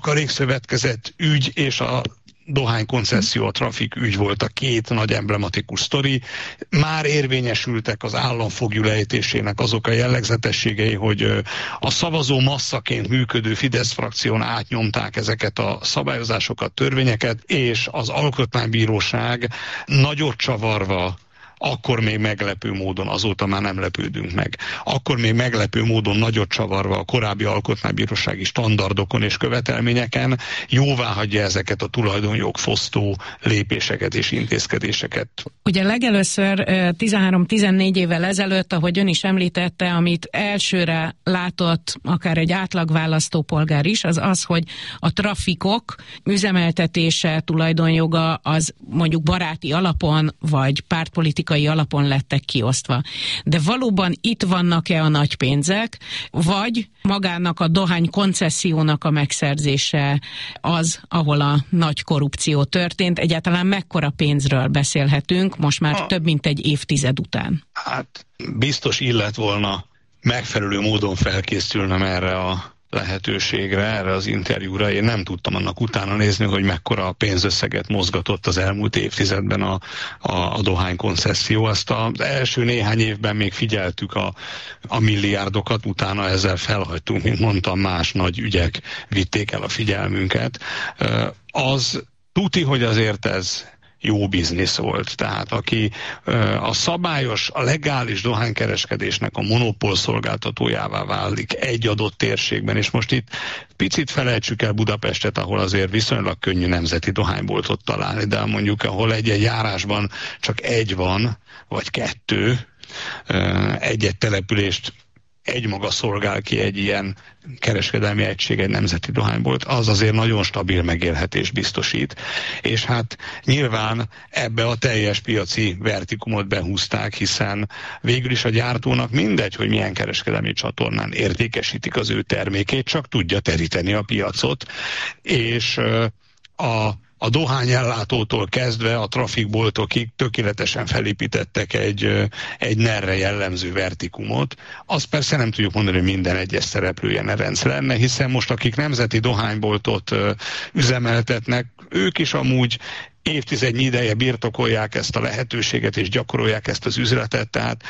Kerékszövetkezet ügy és a dohánykoncesszió, a trafik ügy volt a két nagy emblematikus sztori. Már érvényesültek az államfoglyú lejtésének azok a jellegzetességei, hogy a szavazó masszaként működő Fidesz frakción átnyomták ezeket a szabályozásokat, törvényeket, és az Alkotmánybíróság nagyot csavarva, akkor még meglepő módon, azóta már nem lepődünk meg, akkor még meglepő módon nagyot csavarva a korábbi alkotmánybírósági standardokon és követelményeken jóváhagyja ezeket a tulajdonjog fosztó lépéseket és intézkedéseket. Ugye legelőször 13-14 évvel ezelőtt, ahogy ön is említette, amit elsőre látott akár egy átlag választópolgár is, az az, hogy a trafikok üzemeltetése, tulajdonjoga az mondjuk baráti alapon vagy pártpolitikai alapon lettek kiosztva. De valóban itt vannak-e a nagy pénzek, vagy magának a dohány koncessziónak a megszerzése az, ahol a nagy korrupció történt? Egyáltalán mekkora pénzről beszélhetünk most már több mint egy évtized után? Hát biztos illet volna megfelelő módon felkészülnem erre a lehetőségre, erre az interjúra. Én nem tudtam annak utána nézni, hogy mekkora pénzösszeget mozgatott az elmúlt évtizedben a dohánykoncesszió. Azt az első néhány évben még figyeltük a milliárdokat, utána ezzel felhagytunk, mint mondtam, más nagy ügyek vitték el a figyelmünket. Az tuti, hogy azért ez jó biznisz volt. Tehát aki a szabályos, a legális dohánykereskedésnek a monopól szolgáltatójává válik egy adott térségben, és most itt picit felejtsük el Budapestet, ahol azért viszonylag könnyű nemzeti dohányboltot találni, de mondjuk ahol egy-egy járásban csak egy van, vagy kettő, egy-egy települést egymaga szolgál ki egy ilyen kereskedelmi egység, egy nemzeti dohánybolt, az azért nagyon stabil megélhetést biztosít. És hát nyilván ebbe a teljes piaci vertikumot behúzták, hiszen végül is a gyártónak mindegy, hogy milyen kereskedelmi csatornán értékesítik az ő termékét, csak tudja teríteni a piacot, és a dohányellátótól kezdve a trafikboltokig tökéletesen felépítettek egy NER-re jellemző vertikumot. Azt persze nem tudjuk mondani, hogy minden egyes szereplője NER-enc lenne, hiszen most akik nemzeti dohányboltot üzemeltetnek, ők is amúgy évtizednyi ideje birtokolják ezt a lehetőséget és gyakorolják ezt az üzletet, tehát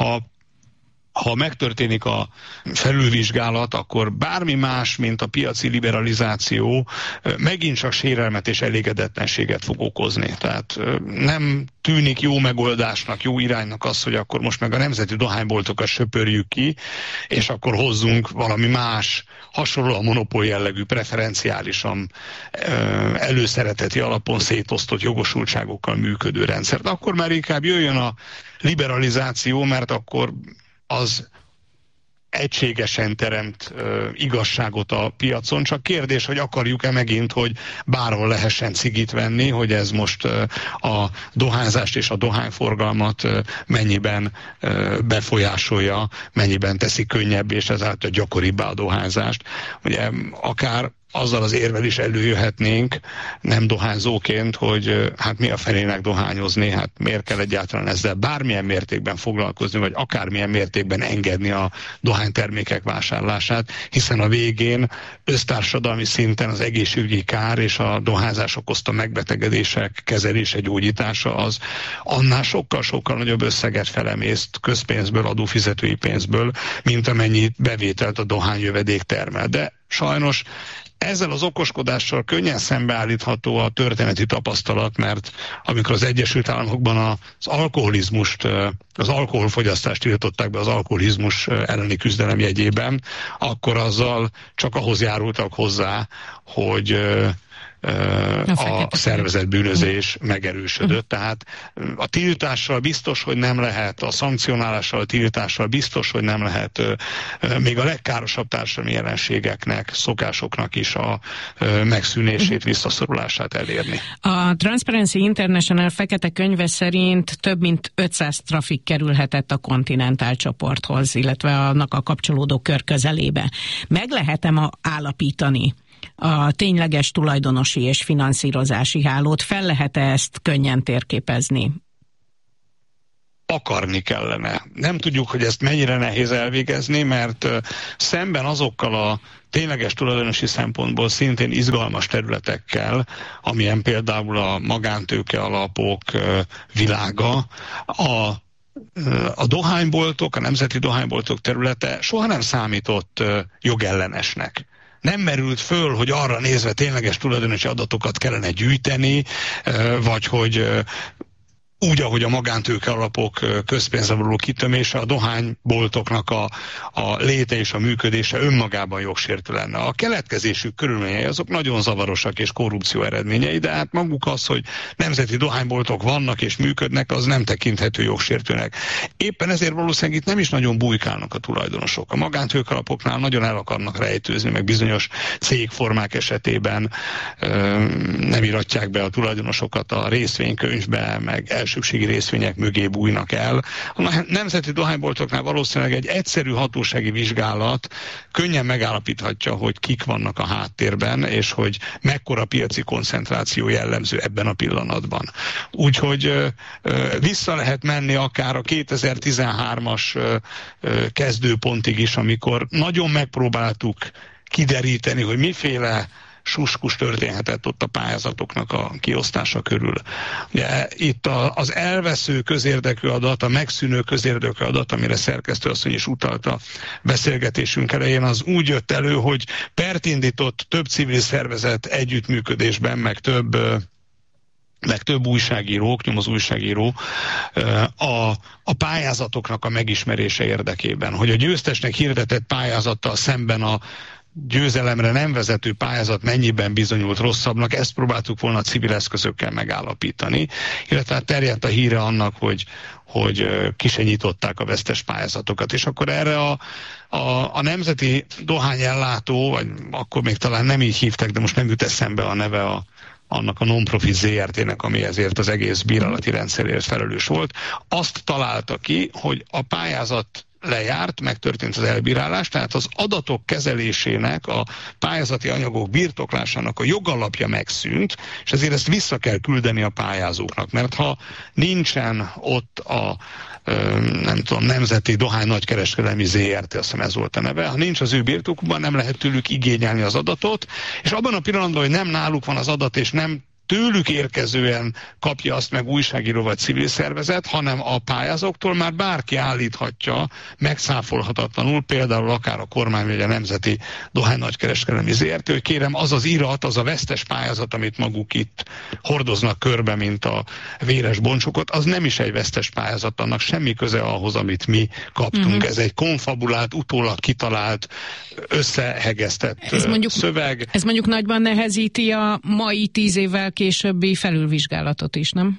ha megtörténik a felülvizsgálat, akkor bármi más, mint a piaci liberalizáció megint csak sérelmet és elégedetlenséget fog okozni. Tehát nem tűnik jó megoldásnak, jó iránynak az, hogy akkor most meg a nemzeti dohányboltokat söpörjük ki, és akkor hozzunk valami más, hasonló a monopól jellegű, preferenciálisan előszereteti alapon szétosztott jogosultságokkal működő rendszert. Akkor már inkább jöjjön a liberalizáció, mert akkor az egységesen teremt igazságot a piacon, csak kérdés, hogy akarjuk-e megint, hogy bárhol lehessen cigit venni, hogy ez most a dohányzást és a dohányforgalmat mennyiben befolyásolja, mennyiben teszi könnyebb és ezáltal gyakoribbá a dohányzást. Ugye akár azzal az érvel is előjöhetnénk, nem dohányzóként, hogy hát mi a fenének dohányozni, hát miért kell egyáltalán ezzel bármilyen mértékben foglalkozni, vagy akármilyen mértékben engedni a dohánytermékek vásárlását, hiszen a végén össztársadalmi szinten az egészségügyi kár és a dohányzás okozta megbetegedések kezelése, gyógyítása az annál sokkal-sokkal nagyobb összeget felemészt közpénzből, adófizetői pénzből, mint amennyi bevételt a dohányjövedék termel. De sajnos ezzel az okoskodással könnyen szembeállítható a történeti tapasztalat, mert amikor az Egyesült Államokban az alkoholizmust, az alkoholfogyasztást tiltották be az alkoholizmus elleni küzdelem jegyében, akkor azzal csak ahhoz járultak hozzá, hogy a szervezett bűnözés megerősödött. Tehát a tiltással biztos, hogy nem lehet, a szankcionálással, a tiltással biztos, hogy nem lehet még a legkárosabb társadalmi jelenségeknek, szokásoknak is a megszűnését, visszaszorulását elérni. A Transparency International fekete könyve szerint több mint 500 trafik kerülhetett a Continental csoporthoz, illetve annak a kapcsolódó kör közelébe. Meg lehet-e állapítani a tényleges tulajdonosi és finanszírozási hálót? Fel lehet-e ezt könnyen térképezni? akarni kellene. Nem tudjuk, hogy ezt mennyire nehéz elvégezni, mert szemben azokkal a tényleges tulajdonosi szempontból szintén izgalmas területekkel, amilyen például a magántőke alapok világa, a dohányboltok, a nemzeti dohányboltok területe soha nem számított jogellenesnek. Nem merült föl, hogy arra nézve tényleges tulajdonosi adatokat kellene gyűjteni, vagy hogy úgy, ahogy a magántőke alapok közpénzre való kitömése, a dohányboltoknak a léte és a működése önmagában jogsértő lenne. A keletkezésük körülményei azok nagyon zavarosak és korrupció eredményei, de hát maguk az, hogy nemzeti dohányboltok vannak és működnek, az nem tekinthető jogsértőnek. Éppen ezért valószínűleg itt nem is nagyon bujkálnak a tulajdonosok. A magántőke alapoknál nagyon el akarnak rejtőzni, meg bizonyos cégformák esetében nem iratják be a tulajdonosokat a részvénykönyvbe, meg elsőségi részvények mögé bújnak el. A nemzeti dohányboltoknál valószínűleg egy egyszerű hatósági vizsgálat könnyen megállapíthatja, hogy kik vannak a háttérben, és hogy mekkora piaci koncentráció jellemző ebben a pillanatban. Úgyhogy vissza lehet menni akár a 2013-as kezdőpontig is, amikor nagyon megpróbáltuk kideríteni, hogy miféle suskus történhetett ott a pályázatoknak a kiosztása körül. Ugye, itt az elvesző közérdekű adat, a megszűnő közérdekű adat, amire szerkesztő asszony is utalt a beszélgetésünk elején, az úgy jött elő, hogy pert indított több civil szervezet együttműködésben, meg több újságírók, nyomozó újságíró a pályázatoknak a megismerése érdekében, hogy a győztesnek hirdetett pályázattal szemben a győzelemre nem vezető pályázat mennyiben bizonyult rosszabbnak, ezt próbáltuk volna civil eszközökkel megállapítani, illetve terjedt a híre annak, hogy ki se nyitották a vesztes pályázatokat, és akkor erre a Nemzeti Dohányellátó, vagy akkor még talán nem így hívták, de most nem jut eszembe a neve annak a non-profit ZRT-nek, ami ezért az egész bírálati rendszerért felelős volt, azt találta ki, hogy a pályázat lejárt, megtörtént az elbírálás, tehát az adatok kezelésének, a pályázati anyagok birtoklásának a jogalapja megszűnt, és ezért ezt vissza kell küldeni a pályázóknak, mert ha nincsen ott a Nemzeti Dohány Nagykereskedelmi ZRT, azt hiszem ez volt a neve, ha nincs az ő birtokukban, nem lehet tőlük igényelni az adatot, és abban a pillanatban, hogy nem náluk van az adat, és nem tőlük érkezően kapja azt meg újságíró vagy civil szervezet, hanem a pályázóktól már bárki állíthatja megszáfolhatatlanul, például akár a kormány vagy a Nemzeti Dohány Nagykereskedelmi ZRT, hogy kérem, az az irat, az a vesztes pályázat, amit maguk itt hordoznak körbe, mint a véres boncsokot, az nem is egy vesztes pályázat, annak semmi köze ahhoz, amit mi kaptunk. Ez egy konfabulált, utólag kitalált, összehegesztett szöveg. Ez mondjuk nagyban nehezíti a mai 10 évvel későbbi felülvizsgálatot is, nem?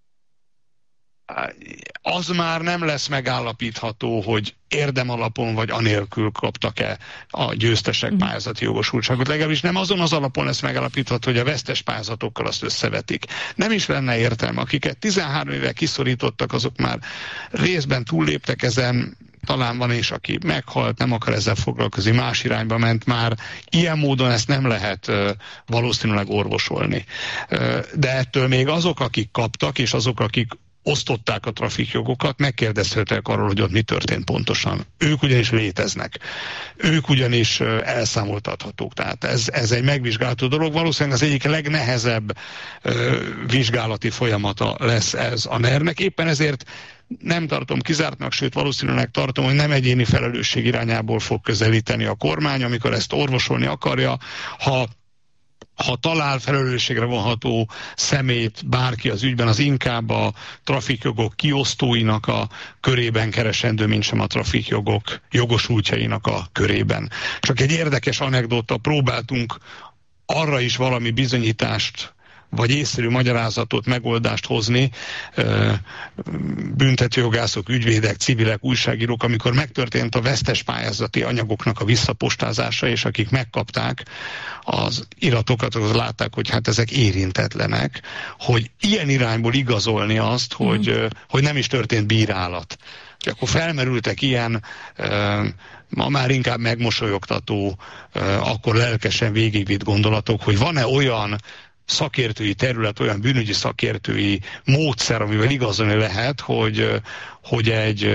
Az már nem lesz megállapítható, hogy érdemalapon vagy anélkül kaptak-e a győztesek pályázati jogosultságot. Legalábbis nem azon az alapon lesz megállapítható, hogy a vesztes pályázatokkal azt összevetik. Nem is lenne értelme. Akiket 13 éve kiszorítottak, azok már részben túlléptek ezen, talán van is, aki meghalt, nem akar ezzel foglalkozni, más irányba ment már. Ilyen módon ezt nem lehet valószínűleg orvosolni. De ettől még azok, akik kaptak, és azok, akik osztották a trafikjogokat, megkérdezhetek arról, hogy ott mi történt pontosan. Ők ugyanis léteznek. Ők ugyanis elszámoltathatók. Tehát ez egy megvizsgálható dolog. Valószínűleg az egyik legnehezebb vizsgálati folyamata lesz ez a NER-nek. Éppen ezért nem tartom kizártnak, sőt valószínűleg tartom, hogy nem egyéni felelősség irányából fog közelíteni a kormány, amikor ezt orvosolni akarja. Ha talál felelősségre vonható szemét bárki az ügyben, az inkább a trafikjogok kiosztóinak a körében keresendő, mint sem a trafikjogok jogosultjainak a körében. Csak egy érdekes anekdóta, próbáltunk arra is valami bizonyítást vagy észszerű magyarázatot, megoldást hozni, büntetőjogászok, ügyvédek, civilek, újságírók, amikor megtörtént a vesztes pályázati anyagoknak a visszapostázása, és akik megkapták az iratokat, az látták, hogy hát ezek érintetlenek, hogy ilyen irányból igazolni azt, hogy nem is történt bírálat. És akkor felmerültek ilyen ma már inkább megmosolyogtató, akkor lelkesen végigvitt gondolatok, hogy van-e olyan szakértői terület, olyan bűnügyi szakértői módszer, amivel igazolni lehet, hogy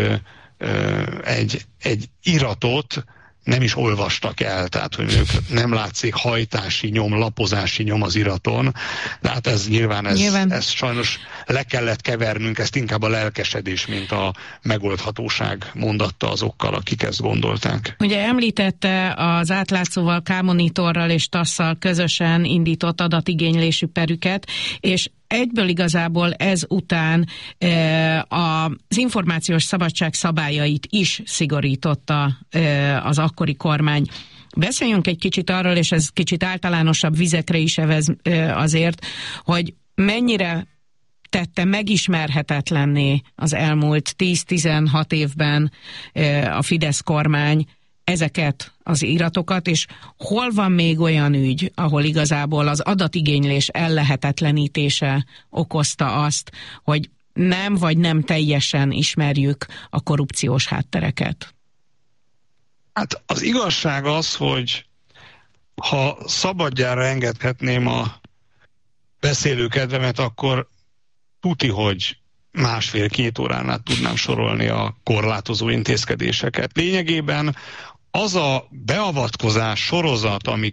egy iratot nem is olvastak el, tehát hogy ők nem látszik hajtási nyom, lapozási nyom az iraton, de hát ez nyilván ez sajnos le kellett kevernünk, ezt inkább a lelkesedés, mint a megoldhatóság mondatta azokkal, akik ezt gondolták. Ugye említette az átlátszóval, K-monitorral és TASZ-szal közösen indított adatigénylésű perüket, és egyből igazából ez után az információs szabadság szabályait is szigorította az akkori kormány. Beszéljünk egy kicsit arról, és ez kicsit általánosabb vizekre is evez azért, hogy mennyire tette megismerhetetlenné az elmúlt 10-16 évben a Fidesz kormány ezeket az iratokat, és hol van még olyan ügy, ahol igazából az adatigénylés ellehetetlenítése okozta azt, hogy nem vagy nem teljesen ismerjük a korrupciós háttereket? Hát az igazság az, hogy ha szabadjára engedhetném a beszélőkedvemet, akkor tuti, hogy 1,5-2 órán át tudnám sorolni a korlátozó intézkedéseket. Lényegében az a beavatkozás sorozat, ami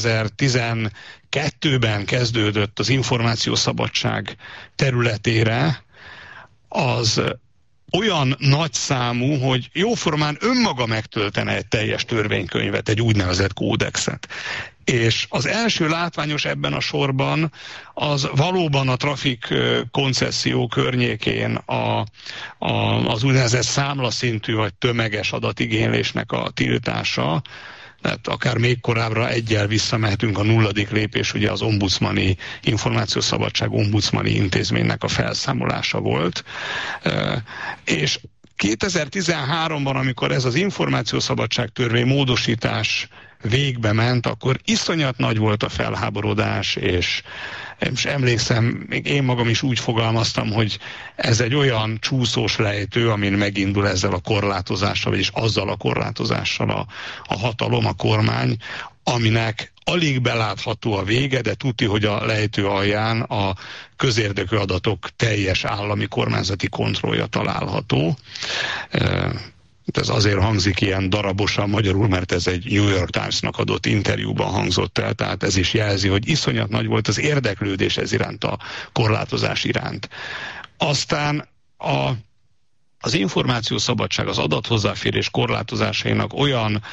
2012-ben kezdődött az információszabadság területére, az olyan nagyszámú, hogy jóformán önmaga megtöltene egy teljes törvénykönyvet, egy úgynevezett kódexet. És az első látványos ebben a sorban az valóban a trafik koncesszió környékén az úgynevezett számlaszintű vagy tömeges adatigénylésnek a tiltása. Tehát akár még korábbra egyel visszamehetünk, a 0. lépés ugye az ombudsmani, információszabadság ombudsmani intézménynek a felszámolása volt. És 2013-ban, amikor ez az információszabadság törvény módosítás végbe ment, akkor iszonyat nagy volt a felháborodás, és emlékszem, még én magam is úgy fogalmaztam, hogy ez egy olyan csúszós lejtő, amin megindul ezzel a korlátozással, vagyis azzal a korlátozással a hatalom, a kormány, aminek alig belátható a vége, de tudti, hogy a lejtő alján a közérdekű adatok teljes állami kormányzati kontrollja található. Ez azért hangzik ilyen darabosan magyarul, mert ez egy New York Times-nak adott interjúban hangzott el, tehát ez is jelzi, hogy iszonyat nagy volt az érdeklődés ez iránt, a korlátozás iránt. Aztán az információszabadság, az adathozzáférés korlátozásainak olyan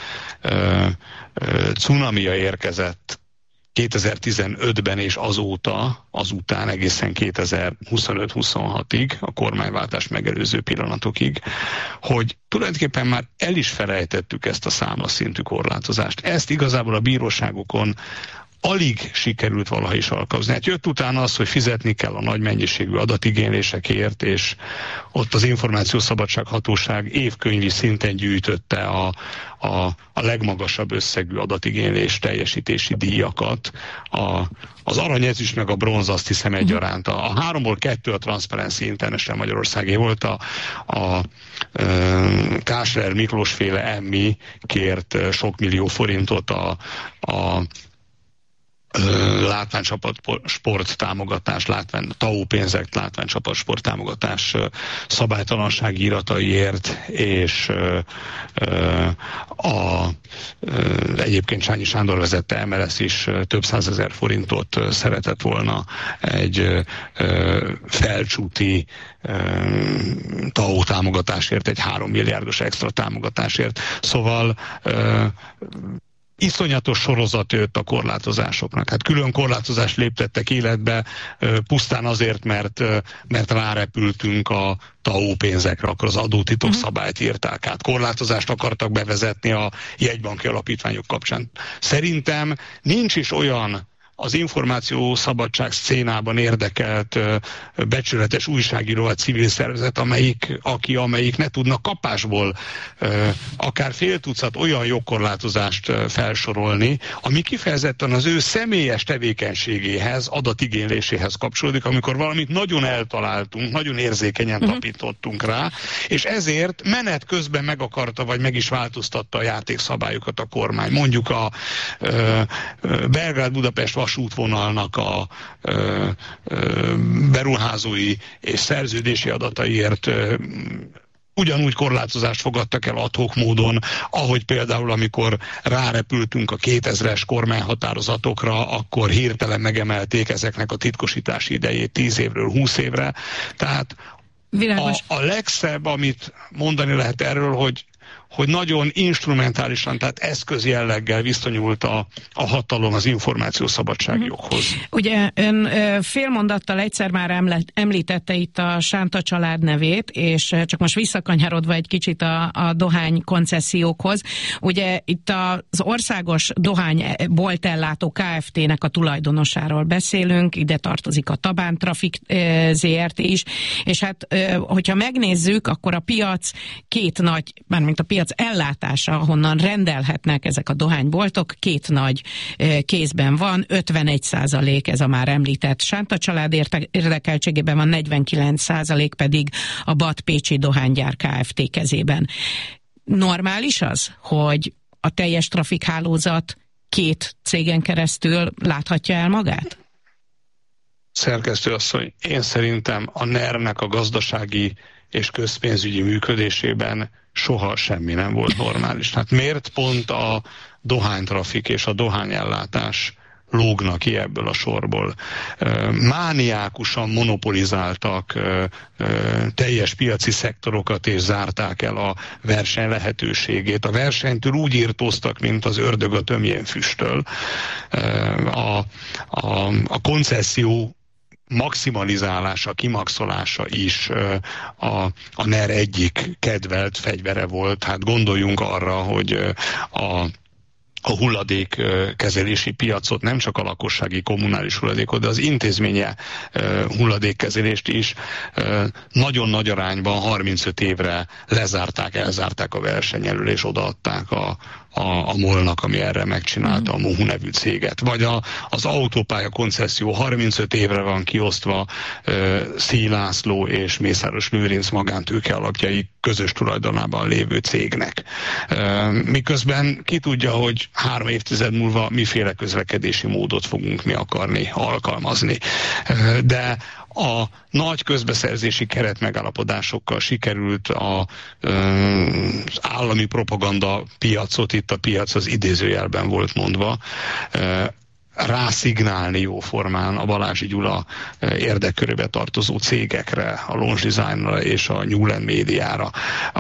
cunamia érkezett 2015-ben és azután egészen 2025-26-ig, a kormányváltás megelőző pillanatokig, hogy tulajdonképpen már el is felejtettük ezt a számlaszintű korlátozást. Ezt igazából a bíróságokon alig sikerült valaha is alkalmazni. Hát jött utána az, hogy fizetni kell a nagy mennyiségű adatigénylésekért, és ott az Információszabadság Hatóság évkönyvi szinten gyűjtötte a legmagasabb összegű adatigénylés teljesítési díjakat. Az arany, ezüst meg a bronz, azt hiszem egyaránt. A 3-ból 2 a Transparency International Magyarországé volt, a Kásler Miklós féle emmi kért sok millió forintot a látványcsapat sport támogatás, TAO pénzek látványcsapat sport támogatás szabálytalansági irataiért, és egyébként Csányi Sándor vezette MLS is több 100 000 forintot szeretett volna egy felcsúti TAO támogatásért, egy 3 milliárdos extra támogatásért. Szóval iszonyatos sorozat jött a korlátozásoknak. Hát külön korlátozást léptettek életbe pusztán azért, mert rárepültünk a TAO pénzekre, akkor az adótitok szabályt írták át. Korlátozást akartak bevezetni a jegybanki alapítványok kapcsán. Szerintem nincs is olyan az információszabadság szcénában érdekelt becsületes újságíró vagy civil szervezet, amelyik ne tudna kapásból akár fél tucat olyan jogkorlátozást felsorolni, ami kifejezetten az ő személyes tevékenységéhez, adatigényléséhez kapcsolódik, amikor valamit nagyon eltaláltunk, nagyon érzékenyen tapintottunk rá, és ezért menet közben meg akarta, vagy meg is változtatta a játékszabályokat a kormány. Mondjuk a Belgrád-Budapest vasútvonalnak a beruházói és szerződési adataiért ugyanúgy korlátozást fogadtak el ad hoc módon, ahogy például amikor rárepültünk a 2000-es kormányhatározatokra, akkor hirtelen megemelték ezeknek a titkosítási idejét 10 évről 20 évre. Tehát a legszebb, amit mondani lehet erről, hogy nagyon instrumentálisan, tehát eszközjelleggel viszonyult a hatalom az információszabadsági joghoz. Ugye ön fél mondattal egyszer már említette itt a Sánta család nevét, és csak most visszakanyarodva egy kicsit a dohány koncesziókhoz. Ugye itt az országos dohányboltellátó Kft-nek a tulajdonosáról beszélünk, ide tartozik a Tabán Trafik Zrt. Is, és hát hogyha megnézzük, akkor a piac két nagy, mármint a piac ellátása, ahonnan rendelhetnek ezek a dohányboltok, két nagy kézben van, 51% ez a már említett Sánta család érdekeltségében van, 49% pedig a Bad Pécsi Dohánygyár Kft. Kezében. Normális az, hogy a teljes trafikhálózat két cégen keresztül láthatja el magát? Szerkesztő asszony, én szerintem a NER-nek a gazdasági és közpénzügyi működésében soha semmi nem volt normális. Hát miért pont a dohánytrafik és a dohányellátás lógnak ki ebből a sorból? Mániákusan monopolizáltak teljes piaci szektorokat, és zárták el a verseny lehetőségét. A versenytől úgy írtóztak, mint az ördög a tömjén füsttől. A koncesszió maximalizálása, kimaxolása is a NER egyik kedvelt fegyvere volt. Hát gondoljunk arra, hogy a hulladékkezelési piacot, nem csak a lakossági kommunális hulladékot, de az intézménye hulladékkezelést is nagyon nagy arányban 35 évre elzárták a verseny elől, és odaadták a MOL-nak, ami erre megcsinálta a Mohu nevű céget. Vagy az autópálya koncesszió 35 évre van kiosztva Szíj László és Mészáros Lőrinc magántőke alapjai közös tulajdonában lévő cégnek. Miközben ki tudja, hogy 3 évtized múlva miféle közlekedési módot fogunk mi akarni alkalmazni. De a nagy közbeszerzési keretmegállapodásokkal sikerült az állami propaganda piacot, itt a piac az idézőjelben volt mondva, rászignálni jóformán a Balázsi Gyula érdekkörébe tartozó cégekre, a Launch Designra és a Newland Médiára.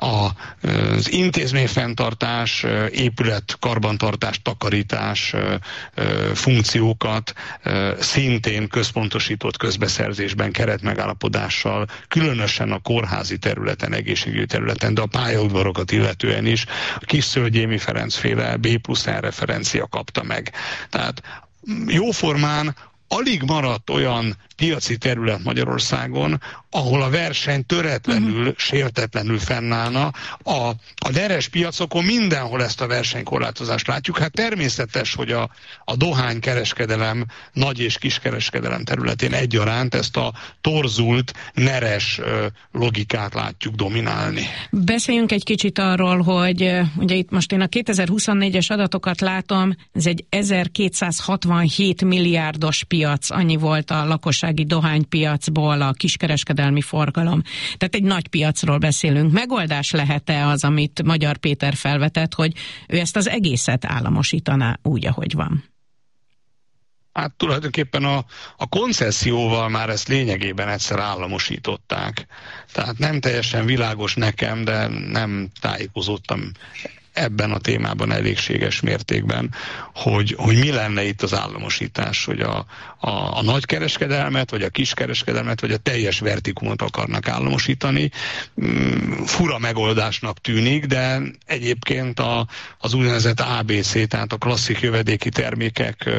Az intézményfenntartás, épület, karbantartás, takarítás funkciókat szintén központosított közbeszerzésben, keretmegállapodással, különösen a kórházi területen, egészségügyi területen, de a pályaudvarokat illetően is a Kisszölgyémi Ferencféle B+N referencia kapta meg. Tehát jóformán alig maradt olyan piaci terület Magyarországon, ahol a verseny töretlenül, sértetlenül fennállna. A neres piacokon mindenhol ezt a versenykorlátozást látjuk. Hát természetes, hogy a dohánykereskedelem, nagy és kiskereskedelem területén egyaránt ezt a torzult, neres logikát látjuk dominálni. Beszéljünk egy kicsit arról, hogy ugye itt most én a 2024-es adatokat látom, ez egy 1267 milliárdos piac, annyi volt a lakossági dohánypiacból a kiskereskedelmi forgalom. Tehát egy nagy piacról beszélünk. Megoldás lehet-e az, amit Magyar Péter felvetett, hogy ő ezt az egészet államosítaná úgy, ahogy van? Hát tulajdonképpen a koncesszióval már ezt lényegében egyszer államosították. Tehát nem teljesen világos nekem, de nem tájékozódtam ebben a témában elégséges mértékben, hogy mi lenne itt az államosítás, hogy a nagykereskedelmet, vagy a kiskereskedelmet, vagy a teljes vertikumot akarnak államosítani. Fura megoldásnak tűnik, de egyébként az úgynevezett ABC, tehát a klasszik jövedéki termékek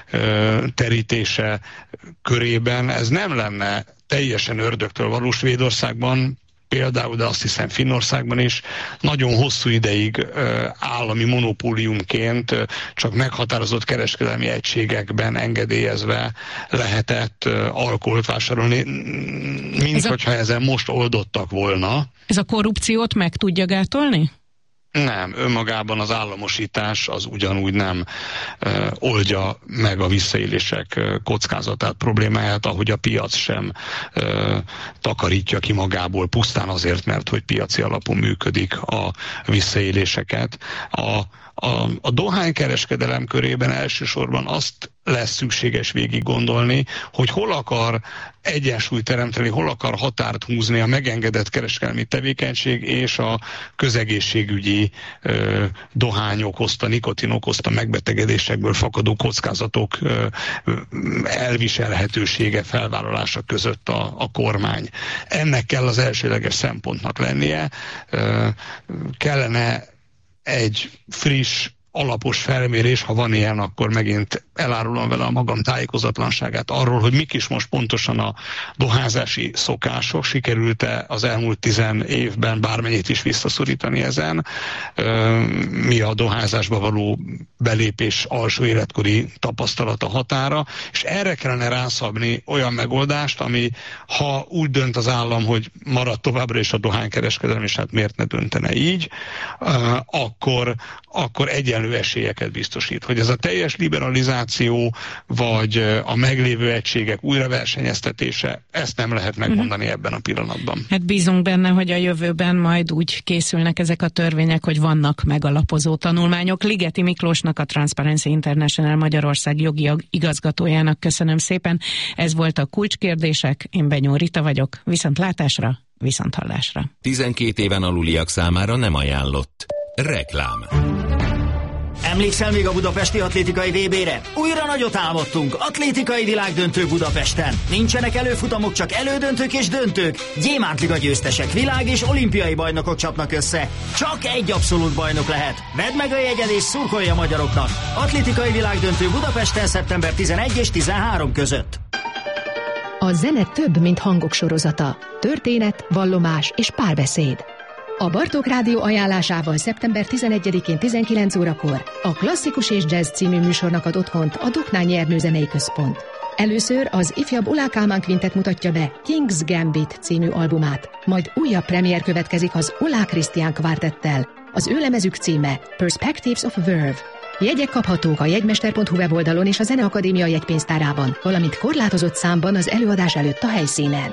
terítése körében ez nem lenne teljesen ördögtől valós. Svédországban például, de azt hiszem Finnországban is nagyon hosszú ideig állami monopóliumként csak meghatározott kereskedelmi egységekben engedélyezve lehetett alkoholt vásárolni, mint hogyha ezen most oldottak volna. Ez a korrupciót meg tudja gátolni? Nem, önmagában az államosítás az ugyanúgy nem oldja meg a visszaélések kockázatát, problémáját, ahogy a piac sem takarítja ki magából pusztán azért, mert hogy piaci alapon működik a visszaéléseket. A dohánykereskedelem körében elsősorban azt lesz szükséges végig gondolni, hogy hol akar egyensúlyt teremteni, hol akar határt húzni a megengedett kereskedelmi tevékenység és a közegészségügyi dohány okozta, nikotin okozta megbetegedésekből fakadó kockázatok elviselhetősége, felvállalása között a kormány. Ennek kell az elsőleges szempontnak lennie. Kellene egy friss, alapos felmérés, ha van ilyen, akkor megint elárulom vele a magam tájékozatlanságát arról, hogy mik is most pontosan a dohányzási szokások, sikerült-e az elmúlt 10 évben bármennyit is visszaszorítani ezen, mi a dohányzásba való belépés alsó életkori tapasztalata határa, és erre kellene rászabni olyan megoldást, ami ha úgy dönt az állam, hogy marad továbbra is a dohánykereskedelem, és hát miért ne döntene így, akkor egyenlő esélyeket biztosít. Hogy ez a teljes liberalizáció, vagy a meglévő egységek újraversenyeztetése, ezt nem lehet megmondani ebben a pillanatban. Hát bízunk benne, hogy a jövőben majd úgy készülnek ezek a törvények, hogy vannak megalapozó tanulmányok. Ligeti Miklósnak, a Transparency International Magyarország jogi igazgatójának köszönöm szépen. Ez volt a Kulcskérdések, én Benyó Rita vagyok. Viszontlátásra, viszonthallásra. 12 éven aluliak számára nem ajánlott. Reklám. Emlékszel még a budapesti atlétikai VB-re? Újra nagyot álmodtunk, atlétikai világdöntő Budapesten. Nincsenek előfutamok, csak elődöntők és döntők. Gyémántliga győztesek, világ- és olimpiai bajnokok csapnak össze. Csak egy abszolút bajnok lehet. Vedd meg a jegyed és szurkolj a magyaroknak. Atlétikai világdöntő Budapesten szeptember 11 és 13 között. A zene több, mint hangok sorozata. Történet, vallomás és párbeszéd. A Bartók Rádió ajánlásával szeptember 11-én 19 órakor a Klasszikus és Jazz című műsornak ad otthont a Doknányi Ernő Zenei Központ. Először az ifjabb Ullá Kálmán Quintet mutatja be King's Gambit című albumát, majd újabb premier következik az Ullá Krisztián Kvártettel. Az ő lemezük címe Perspectives of Verve. Jegyek kaphatók a jegymester.hu weboldalon és a Zeneakadémia jegypénztárában, valamint korlátozott számban az előadás előtt a helyszínen.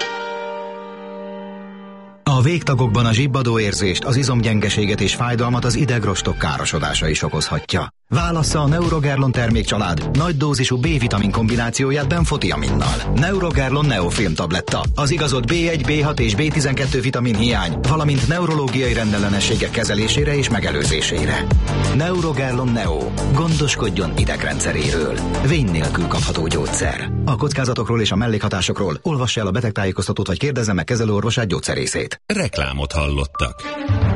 A végtagokban a zsibbadó érzést, az izomgyengeséget és fájdalmat az idegrostok károsodása is okozhatja. Válassza a Neurogerlon termékcsalád nagy dózisú B-vitamin kombinációját benfotiaminnal. Neurogerlon Neofilm tabletta. Az igazolt B1, B6 és B12 vitamin hiány, valamint neurológiai rendellenességek kezelésére és megelőzésére. Neurogerlon Neo. Gondoskodjon idegrendszeréről. Vény nélkül kapható gyógyszer. A kockázatokról és a mellékhatásokról olvassa el a betegtájékoztatót vagy kérdezze meg kezelőorvosát, gyógyszerészét. Reklámot hallottak.